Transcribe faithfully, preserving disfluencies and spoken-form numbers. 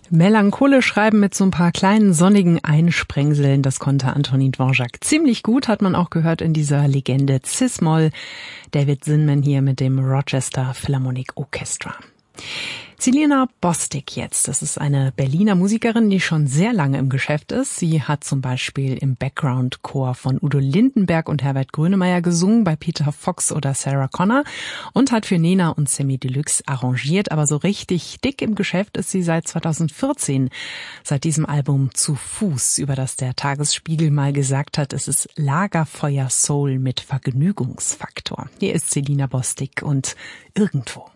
Melancholisch schreiben mit so ein paar kleinen sonnigen Einsprengseln, das konnte Antonin Dvorak ziemlich gut, hat man auch gehört in dieser Legende Cis-Moll. David Zinman hier mit dem Rochester Philharmonic Orchestra. Celina Bostik jetzt. Das ist eine Berliner Musikerin, die schon sehr lange im Geschäft ist. Sie hat zum Beispiel im Background-Chor von Udo Lindenberg und Herbert Grönemeyer gesungen, bei Peter Fox oder Sarah Connor und hat für Nena und Samy Deluxe arrangiert. Aber so richtig dick im Geschäft ist sie seit zweitausendvierzehn. Seit diesem Album Zu Fuß, über das der Tagesspiegel mal gesagt hat, es ist Lagerfeuer Soul mit Vergnügungsfaktor. Hier ist Celina Bostik und Irgendwo.